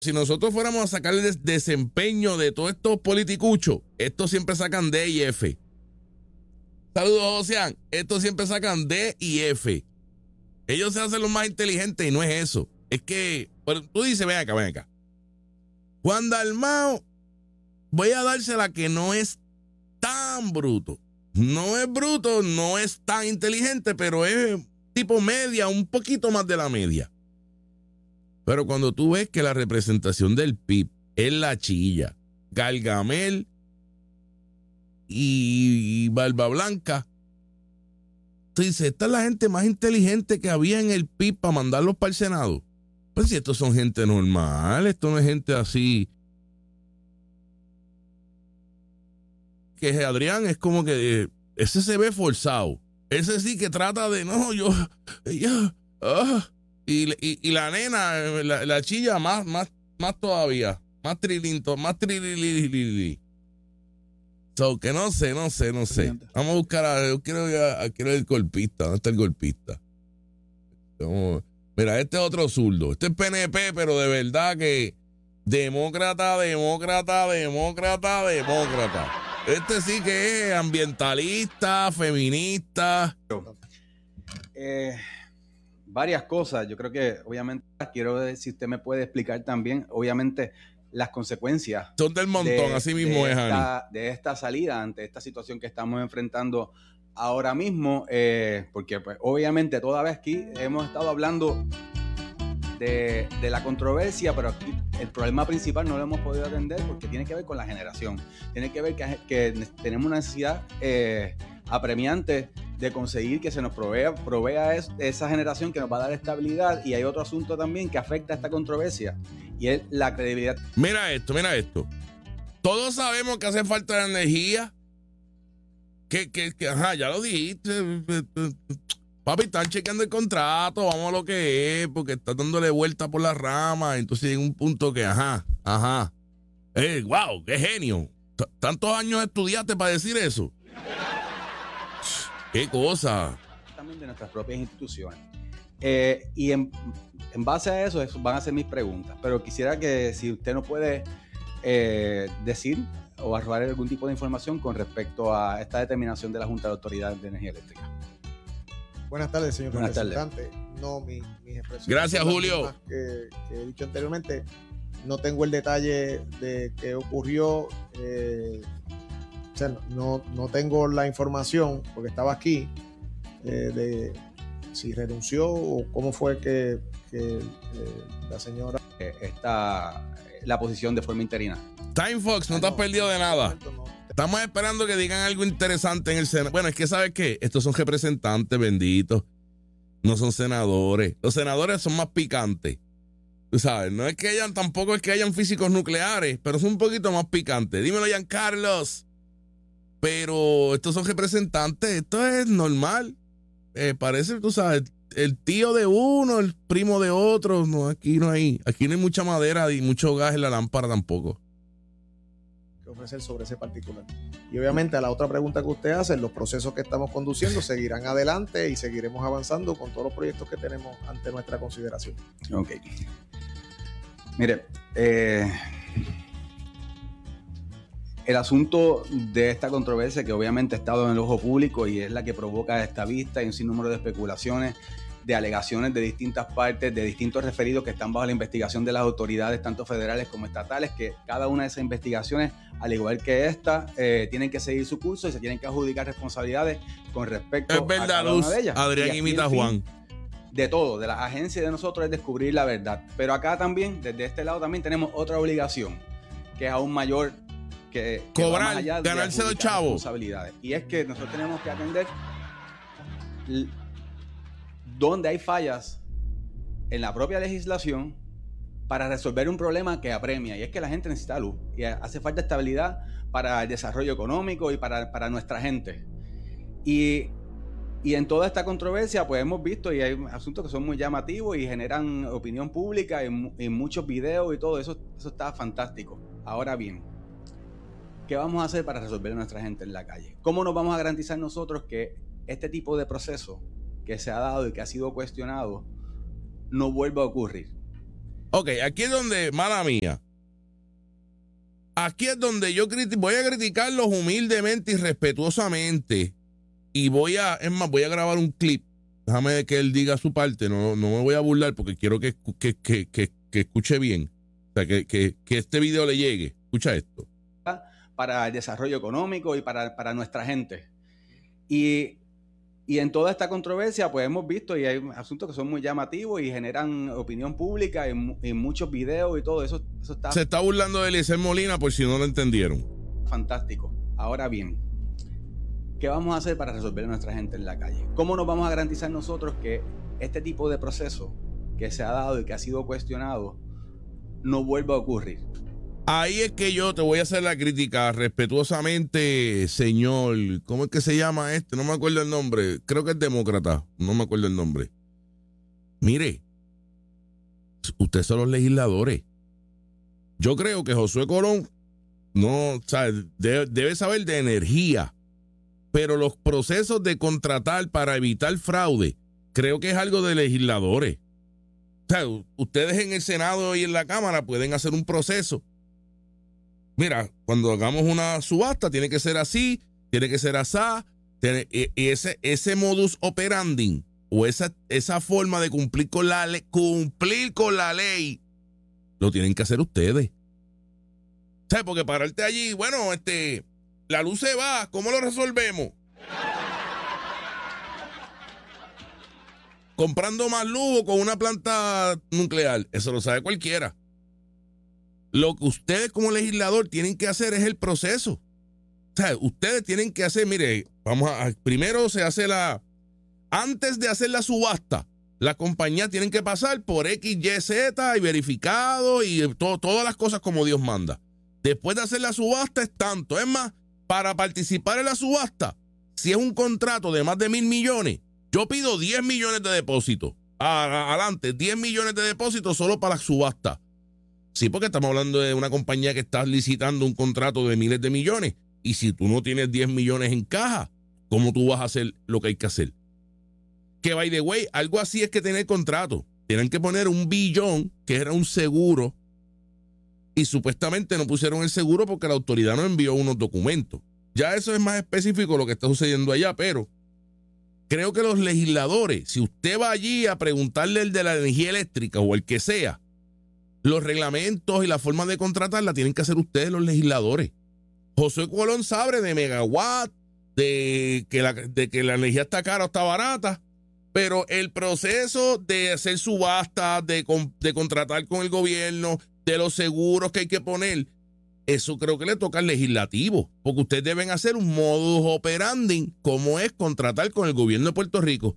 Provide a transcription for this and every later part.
si nosotros fuéramos a sacar el desempeño de todos estos politicuchos, estos siempre sacan D y F. Saludos, Ocean. Estos siempre sacan D y F. Ellos se hacen los más inteligentes y no es eso. Es que, bueno, tú dices, ven acá. Juan Dalmau, voy a dársela que no es tan bruto. No es bruto, no es tan inteligente, pero es tipo media, un poquito más de la media. Pero cuando tú ves que la representación del PIB es la Chilla, Gargamel y Barba Blanca, tú dices, esta es la gente más inteligente que había en el PIB para mandarlos para el Senado. Pues si estos son gente normal, esto no es gente así. Que Adrián es como que ese se ve forzado. Ese sí que trata de, no, y la nena, la Chilla más todavía, más trilito, más trilili. So, que no sé. Vamos a buscar yo quiero el golpista. ¿Dónde está el golpista? Mira, este es otro zurdo. Este es PNP, pero de verdad que demócrata. Este sí que es ambientalista, feminista. Varias cosas. Yo creo que, obviamente, quiero ver si usted me puede explicar también, obviamente, las consecuencias. Son del montón, así mismo es, Ani. De esta salida ante esta situación que estamos enfrentando ahora mismo, porque, pues, obviamente, toda vez aquí hemos estado hablando de la controversia, pero aquí el problema principal no lo hemos podido atender porque tiene que ver con la generación. Tiene que ver que tenemos una necesidad apremiante de conseguir que se nos provea esa generación que nos va a dar estabilidad, y hay otro asunto también que afecta a esta controversia y es la credibilidad. Mira esto. Todos sabemos que hace falta de energía. Ajá, ya lo dijiste. Papi, están chequeando el contrato, vamos a lo que es, porque está dándole vuelta por las ramas. Entonces llega un punto que, wow, qué genio. Tantos años estudiaste para decir eso. Qué cosa. También de nuestras propias instituciones. Y en base a eso van a ser mis preguntas. Pero quisiera que si usted nos puede decir o arrojar algún tipo de información con respecto a esta determinación de la Junta de Autoridad de Energía Eléctrica. Buenas tardes, señor representante. No, mis expresiones. Gracias, Julio. Que he dicho anteriormente, no tengo el detalle de qué ocurrió. O sea, no tengo la información porque estaba aquí de si renunció o cómo fue que la señora está la posición de forma interina. Time Fox, no te has perdido de nada. Estamos esperando que digan algo interesante en el Senado. Bueno, es que ¿sabes qué? Estos son representantes benditos. No son senadores. Los senadores son más picantes. Tú sabes, no es que tampoco es que hayan físicos nucleares, pero son un poquito más picantes. Dímelo, Giancarlos. Pero estos son representantes. Esto es normal. Parece, tú sabes, el tío de uno, el primo de otro. No, aquí no hay mucha madera y mucho gas en la lámpara tampoco. Ofrecer sobre ese particular. Y obviamente a la otra pregunta que usted hace, los procesos que estamos conduciendo seguirán adelante y seguiremos avanzando con todos los proyectos que tenemos ante nuestra consideración. Ok. Mire, el asunto de esta controversia que obviamente ha estado en el ojo público y es la que provoca esta vista y un sinnúmero de especulaciones, de alegaciones de distintas partes, de distintos referidos que están bajo la investigación de las autoridades, tanto federales como estatales, que cada una de esas investigaciones, al igual que esta, tienen que seguir su curso y se tienen que adjudicar responsabilidades con respecto a cada una de ellas. Adrián imita a Juan. De todo, de la agencia de nosotros es descubrir la verdad. Pero acá también, desde este lado también tenemos otra obligación, que es aún mayor, que cobrar, ganarse los chavos. Responsabilidades. Y es que nosotros tenemos que atender donde hay fallas en la propia legislación para resolver un problema que apremia, y es que la gente necesita luz y hace falta estabilidad para el desarrollo económico y para nuestra gente. Y en toda esta controversia pues hemos visto, y hay asuntos que son muy llamativos y generan opinión pública y muchos videos y todo eso está fantástico. Ahora bien, ¿qué vamos a hacer para resolver a nuestra gente en la calle? ¿Cómo nos vamos a garantizar nosotros que este tipo de proceso que se ha dado y que ha sido cuestionado no vuelva a ocurrir? Ok, aquí es donde, mala mía. Aquí es donde yo voy a criticarlos humildemente y respetuosamente. Y voy a grabar un clip. Déjame que él diga su parte. No me voy a burlar porque quiero que escuche bien. O sea, que este video le llegue. Escucha esto. Para el desarrollo económico y para nuestra gente. Y en toda esta controversia, pues hemos visto, y hay asuntos que son muy llamativos y generan opinión pública en muchos videos y todo eso está... Se está burlando de Eliezer Molina por si no lo entendieron. Fantástico. Ahora bien, ¿qué vamos a hacer para resolver a nuestra gente en la calle? ¿Cómo nos vamos a garantizar nosotros que este tipo de proceso que se ha dado y que ha sido cuestionado no vuelva a ocurrir? Ahí es que yo te voy a hacer la crítica respetuosamente, señor. ¿Cómo es que se llama este? No me acuerdo el nombre. Creo que es demócrata. No me acuerdo el nombre. Mire, ustedes son los legisladores. Yo creo que Josué Colón debe saber de energía, pero los procesos de contratar para evitar fraude, creo que es algo de legisladores. O sea, ustedes en el Senado y en la Cámara pueden hacer un proceso. Mira, cuando hagamos una subasta tiene que ser así, tiene que ser asá, ese modus operandi o esa forma de cumplir con la ley, lo tienen que hacer ustedes. O sea, porque pararte allí, bueno, la luz se va, ¿cómo lo resolvemos? Comprando más luz o con una planta nuclear, eso lo sabe cualquiera. Lo que ustedes como legislador tienen que hacer es el proceso. O sea, ustedes tienen que hacer, mire, primero se hace antes de hacer la subasta, las compañías tienen que pasar por X, Y, Z y verificado y todas las cosas como Dios manda. Después de hacer la subasta es tanto. Es más, para participar en la subasta, si es un contrato de más de 1,000 millones, yo pido 10 millones de depósitos. Adelante, 10 millones de depósitos solo para la subasta. Sí, porque estamos hablando de una compañía que está licitando un contrato de miles de millones. Y si tú no tienes 10 millones en caja, ¿cómo tú vas a hacer lo que hay que hacer? Que, by the way, algo así es que tener contrato. Tienen que poner $1 billón, que era un seguro, y supuestamente no pusieron el seguro porque la autoridad no envió unos documentos. Ya eso es más específico lo que está sucediendo allá, pero creo que los legisladores, si usted va allí a preguntarle el de la energía eléctrica o el que sea, los reglamentos y la forma de contratarla tienen que hacer ustedes los legisladores. Josué Colón sabe de megawatt, de que la energía está cara o está barata, pero el proceso de hacer subasta, de contratar con el gobierno, de los seguros que hay que poner, eso creo que le toca al legislativo, porque ustedes deben hacer un modus operandi como es contratar con el gobierno de Puerto Rico.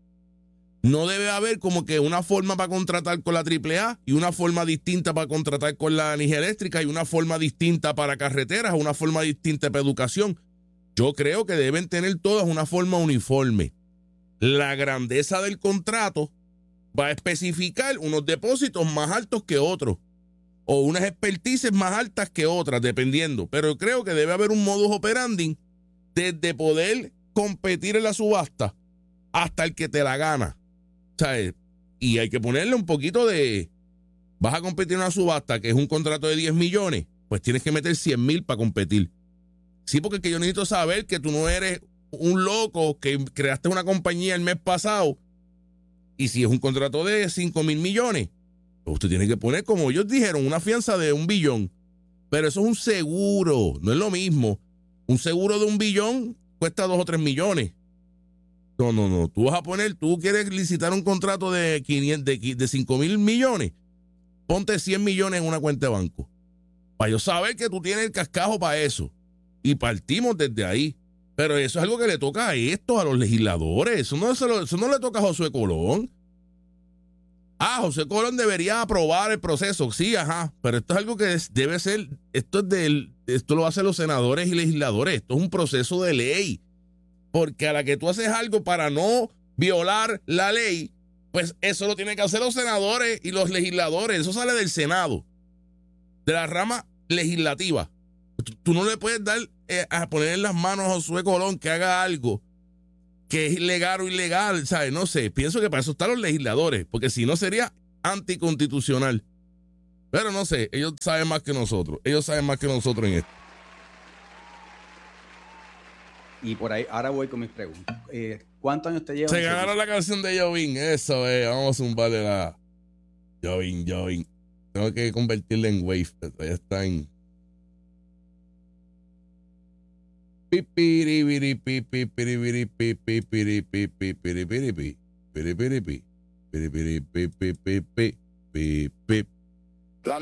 No debe haber como que una forma para contratar con la AAA y una forma distinta para contratar con la energía eléctrica y una forma distinta para carreteras, una forma distinta para educación. Yo creo que deben tener todas una forma uniforme. La grandeza del contrato va a especificar unos depósitos más altos que otros o unas expertices más altas que otras, dependiendo. Pero creo que debe haber un modus operandi desde poder competir en la subasta hasta el que te la gana. ¿Sabes? Y hay que ponerle un poquito de... Vas a competir en una subasta que es un contrato de 10 millones, pues tienes que meter 100,000 para competir. Sí, porque es que yo necesito saber que tú no eres un loco que creaste una compañía el mes pasado y si es un contrato de 5,000 millones, pues usted tiene que poner, como ellos dijeron, una fianza de $1 billón. Pero eso es un seguro, no es lo mismo. Un seguro de $1 billón cuesta 2 o 3 millones. No. Tú quieres licitar un contrato de 5,000 millones. Ponte 100 millones en una cuenta de banco. Para yo saber que tú tienes el cascajo para eso. Y partimos desde ahí. Pero eso es algo que le toca a los legisladores. Eso no le toca a Josué Colón. José Colón debería aprobar el proceso. Sí, ajá. Pero esto es algo que debe ser, esto lo hacen los senadores y legisladores. Esto es un proceso de ley. Porque a la que tú haces algo para no violar la ley, pues eso lo tienen que hacer los senadores y los legisladores. Eso sale del Senado, de la rama legislativa. Tú no le puedes dar a poner en las manos a Josué Colón que haga algo que es ilegal o ilegal, ¿sabes? No sé, pienso que para eso están los legisladores, porque si no sería anticonstitucional. Pero no sé, ellos saben más que nosotros. Ellos saben más que nosotros en esto. Y por ahí, ahora voy con mis preguntas. ¿Cuántos años te llevan? Se ganaron la canción de Jovin. Eso es. Vamos a zumbarle la Jovin. Tengo que convertirla en Wave. Todavía está en.